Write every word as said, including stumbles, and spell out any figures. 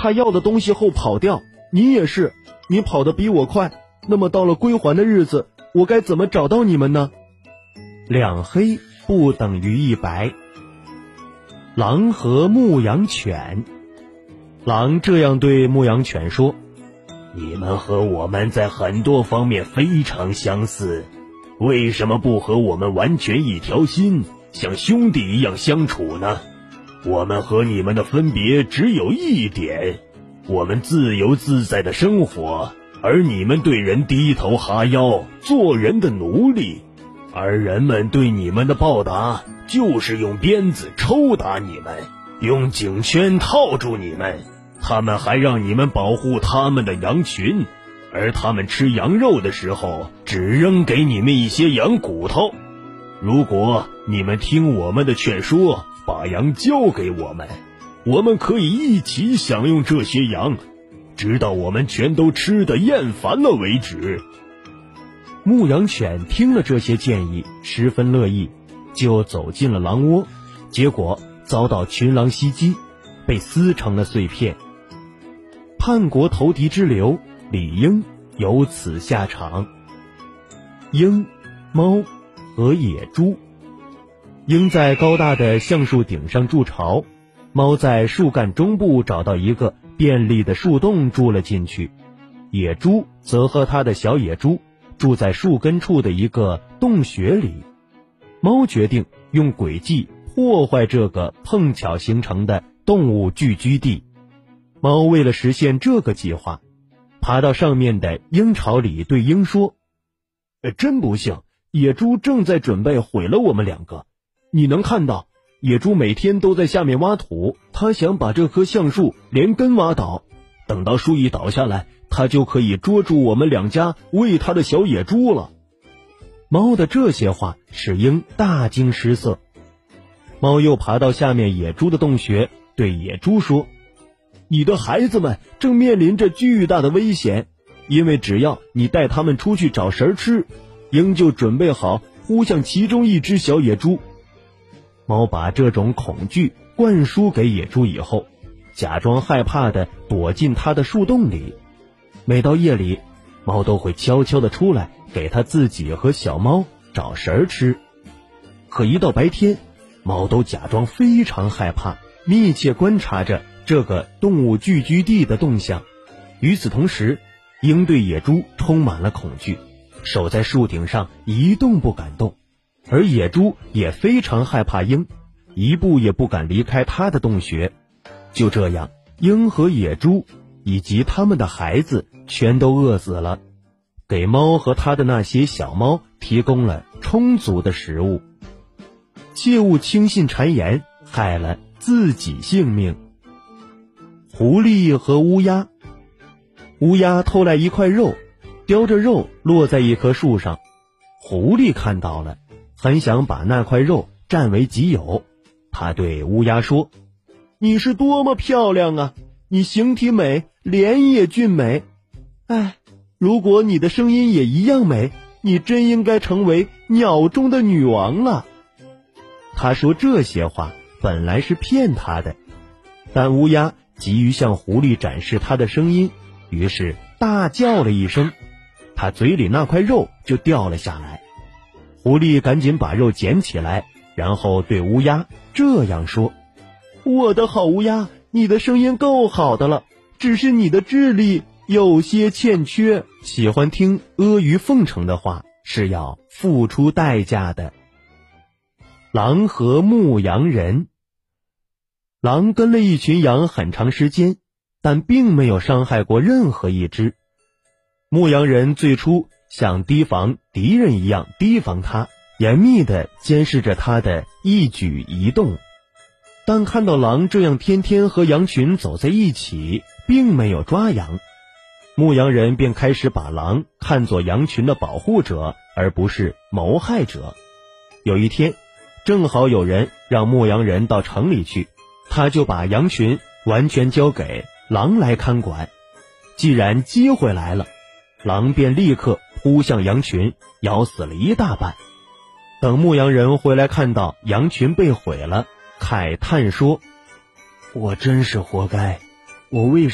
他要的东西后跑掉，你也是，你跑得比我快，那么到了归还的日子，我该怎么找到你们呢？ 两黑不等于一白。狼和牧羊犬。狼这样对牧羊犬说： 你们和我们在很多方面非常相似，为什么不和我们完全一条心，像兄弟一样相处呢？我们和你们的分别只有一点，我们自由自在的生活，而你们对人低头哈腰，做人的奴隶，而人们对你们的报答就是用鞭子抽打你们，用颈圈套住你们，他们还让你们保护他们的羊群，而他们吃羊肉的时候只扔给你们一些羊骨头。如果你们听我们的劝说，把羊交给我们，我们可以一起享用这些羊，直到我们全都吃得厌烦了为止。 牧羊犬听了这些建议，十分乐意，就走进了狼窝，结果遭到群狼袭击，被撕成了碎片。叛国投敌之流李应有此下场。鹰、猫和野猪。鹰在高大的橡树顶上筑巢，猫在树干中部找到一个便利的树洞住了进去，野猪则和它的小野猪住在树根处的一个洞穴里。猫决定用诡计破坏这个碰巧形成的动物聚居地。猫为了实现这个计划，爬到上面的鹰巢里对鹰说： 真不幸，野猪正在准备毁了我们两个。你能看到，野猪每天都在下面挖土，它想把这棵橡树连根挖倒，等到树一倒下来，它就可以捉住我们两家喂它的小野猪了。 猫的这些话使鹰大惊失色。猫又爬到下面野猪的洞穴，对野猪说： 你的孩子们正面临着巨大的危险，因为只要你带他们出去找食儿吃，鹰就准备好扑向其中一只小野猪。 猫把这种恐惧灌输给野猪以后，假装害怕地躲进它的树洞里。每到夜里，猫都会悄悄地出来给它自己和小猫找食儿吃。可一到白天，猫都假装非常害怕，密切观察着这个动物聚居地的动向。与此同时，鹰对野猪充满了恐惧，守在树顶上一动不敢动，而野猪也非常害怕鹰，一步也不敢离开它的洞穴。就这样，鹰和野猪以及他们的孩子全都饿死了，给猫和它的那些小猫提供了充足的食物。切勿轻信谗言，害了自己性命。狐狸和乌鸦。乌鸦偷来一块肉，叼着肉落在一棵树上，狐狸看到了，很想把那块肉占为己有。他对乌鸦说： 你是多么漂亮啊，你形体美，脸也俊美。哎，如果你的声音也一样美，你真应该成为鸟中的女王了。他说这些话本来是骗他的，但乌鸦急于向狐狸展示他的声音，于是大叫了一声，他嘴里那块肉就掉了下来。狐狸赶紧把肉捡起来，然后对乌鸦这样说：我的好乌鸦，你的声音够好的了，只是你的智力有些欠缺。喜欢听阿谀奉承的话是要付出代价的。狼和牧羊人。狼跟了一群羊很长时间，但并没有伤害过任何一只。牧羊人最初像提防敌人一样提防他，严密地监视着他的一举一动。但看到狼这样天天和羊群走在一起，并没有抓羊，牧羊人便开始把狼看作羊群的保护者，而不是谋害者。有一天，正好有人让牧羊人到城里去，他就把羊群完全交给狼来看管。既然机会来了，狼便立刻扑向羊群，咬死了一大半。等牧羊人回来看到羊群被毁了，慨叹说：我真是活该，我为